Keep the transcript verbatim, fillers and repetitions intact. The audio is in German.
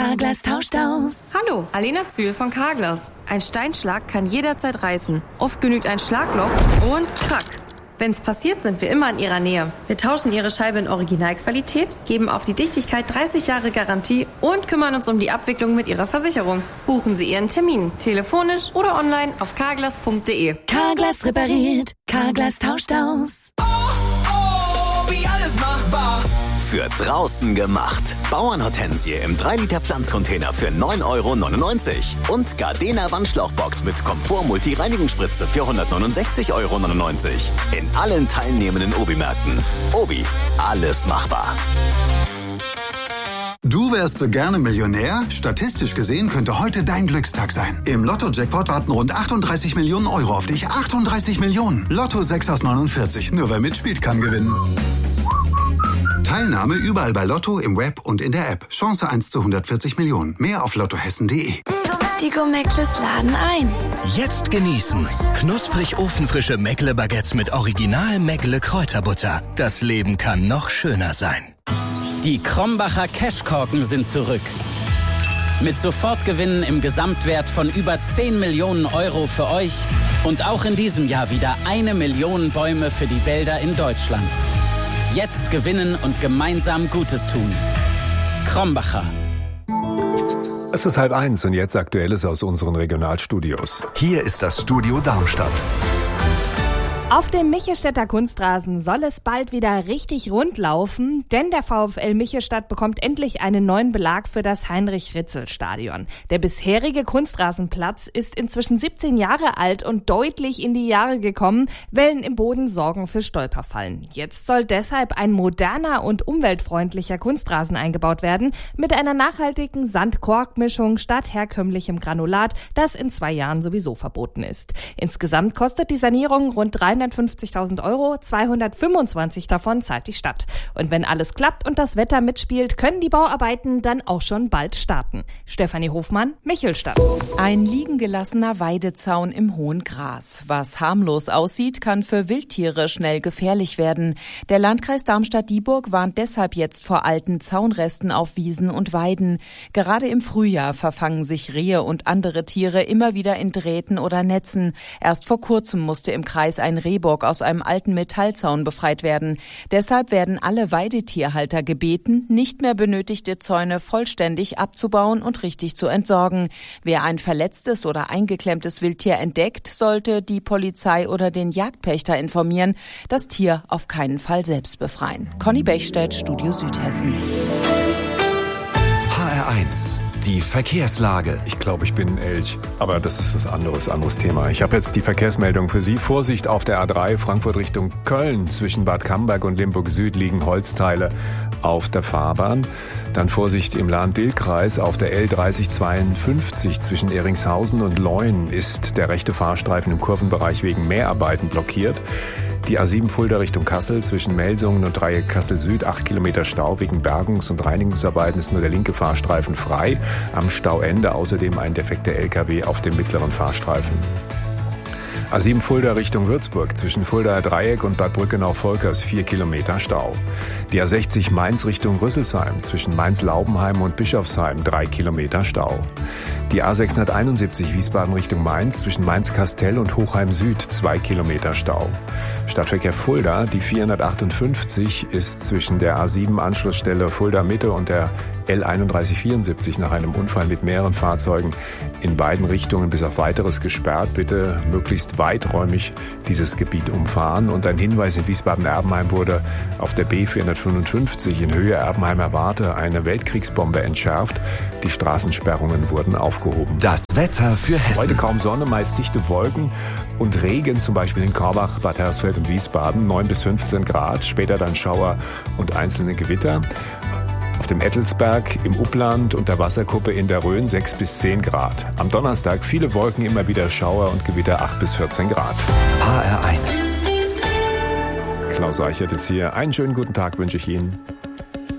Carglass tauscht aus. Hallo, Alena Zühl von Carglass. Ein Steinschlag kann jederzeit reißen. Oft genügt ein Schlagloch und krack. Wenn's passiert, sind wir immer in Ihrer Nähe. Wir tauschen Ihre Scheibe in Originalqualität, geben auf die Dichtigkeit dreißig Jahre Garantie und kümmern uns um die Abwicklung mit Ihrer Versicherung. Buchen Sie Ihren Termin, telefonisch oder online auf carglass punkt de. Carglass repariert, Carglass tauscht aus. Oh, oh, wie alles machbar. Für draußen gemacht. Bauernhortensie im drei Liter Pflanzcontainer für neun Euro neunundneunzig. Und Gardena Wandschlauchbox mit Komfort-Multi-Reinigungsspritze für hundertneunundsechzig Euro neunundneunzig. In allen teilnehmenden Obi-Märkten. Obi, alles machbar. Du wärst so gerne Millionär? Statistisch gesehen könnte heute dein Glückstag sein. Im Lotto-Jackpot warten rund achtunddreißig Millionen Euro auf dich. achtunddreißig Millionen. Lotto sechs aus neunundvierzig. Nur wer mitspielt, kann gewinnen. Teilnahme überall bei Lotto, im Web und in der App. Chance eins zu hundertvierzig Millionen. Mehr auf lottohessen punkt de. Die Go-Meckles laden ein. Jetzt genießen. Knusprig ofenfrische Meckle-Baguettes mit Original Meckle-Kräuterbutter. Das Leben kann noch schöner sein. Die Krombacher Cashkorken sind zurück. Mit Sofortgewinnen im Gesamtwert von über zehn Millionen Euro für euch. Und auch in diesem Jahr wieder eine Million Bäume für die Wälder in Deutschland. Jetzt gewinnen und gemeinsam Gutes tun. Krombacher. Es ist halb eins und jetzt Aktuelles aus unseren Regionalstudios. Hier ist das Studio Darmstadt. Auf dem Michelstädter Kunstrasen soll es bald wieder richtig rund laufen, denn der VfL Michelstadt bekommt endlich einen neuen Belag für das Heinrich-Ritzel-Stadion. Der bisherige Kunstrasenplatz ist inzwischen siebzehn Jahre alt und deutlich in die Jahre gekommen. Wellen im Boden sorgen für Stolperfallen. Jetzt soll deshalb ein moderner und umweltfreundlicher Kunstrasen eingebaut werden, mit einer nachhaltigen Sand-Kork-Mischung statt herkömmlichem Granulat, das in zwei Jahren sowieso verboten ist. Insgesamt kostet die Sanierung rund dreihundertfünfzigtausend Euro, zweihundertfünfundzwanzig davon zahlt die Stadt. Und wenn alles klappt und das Wetter mitspielt, können die Bauarbeiten dann auch schon bald starten. Stefanie Hofmann, Michelstadt. Ein liegen gelassener Weidezaun im hohen Gras. Was harmlos aussieht, kann für Wildtiere schnell gefährlich werden. Der Landkreis Darmstadt-Dieburg warnt deshalb jetzt vor alten Zaunresten auf Wiesen und Weiden. Gerade im Frühjahr verfangen sich Rehe und andere Tiere immer wieder in Drähten oder Netzen. Erst vor kurzem musste im Kreis ein Rehbock aus einem alten Metallzaun befreit werden. Deshalb werden alle Weidetierhalter gebeten, nicht mehr benötigte Zäune vollständig abzubauen und richtig zu entsorgen. Wer ein verletztes oder eingeklemmtes Wildtier entdeckt, sollte die Polizei oder den Jagdpächter informieren, das Tier auf keinen Fall selbst befreien. Conny Bechstedt, Studio Südhessen. H R eins. Die Verkehrslage. Ich glaube, ich bin ein Elch, aber das ist was anderes, anderes Thema. Ich habe jetzt die Verkehrsmeldung für Sie. Vorsicht auf der A drei, Frankfurt Richtung Köln. Zwischen Bad Camberg und Limburg Süd liegen Holzteile auf der Fahrbahn. Dann Vorsicht im Lahn-Dill-Kreis. Auf der L dreißig zweiundfünfzig zwischen Eringshausen und Leun ist der rechte Fahrstreifen im Kurvenbereich wegen Mehrarbeiten blockiert. Die A sieben Fulda Richtung Kassel zwischen Melsungen und Dreieck Kassel Süd, acht Kilometer Stau wegen Bergungs- und Reinigungsarbeiten ist nur der linke Fahrstreifen frei. Am Stauende außerdem ein defekter L K W auf dem mittleren Fahrstreifen. A sieben Fulda Richtung Würzburg zwischen Fuldaer Dreieck und Bad Brückenau-Volkers vier Kilometer Stau. Die A sechzig Mainz Richtung Rüsselsheim zwischen Mainz-Laubenheim und Bischofsheim drei Kilometer Stau. Die A sechshunderteinundsiebzig Wiesbaden Richtung Mainz zwischen Mainz-Kastell und Hochheim Süd zwei Kilometer Stau. Stadtverkehr Fulda, die vierhundertachtundfünfzig ist zwischen der A sieben Anschlussstelle Fulda Mitte und der L einunddreißig vierundsiebzig nach einem Unfall mit mehreren Fahrzeugen in beiden Richtungen bis auf Weiteres gesperrt. Bitte möglichst weiträumig dieses Gebiet umfahren. Und ein Hinweis: in Wiesbaden-Erbenheim wurde auf der B vierhundertfünfundfünfzig in Höhe Erbenheimer Warte eine Weltkriegsbombe entschärft. Die Straßensperrungen wurden aufgehoben. Das Wetter für Hessen. Heute kaum Sonne, meist dichte Wolken und Regen, zum Beispiel in Korbach, Bad Hersfeld und Wiesbaden, neun bis fünfzehn Grad. Später dann Schauer und einzelne Gewitter. Auf dem Ettelsberg, im Upland und der Wasserkuppe in der Rhön sechs bis zehn Grad. Am Donnerstag viele Wolken, immer wieder Schauer und Gewitter acht bis vierzehn Grad. H R eins. Klaus Reichert ist hier. Einen schönen guten Tag wünsche ich Ihnen.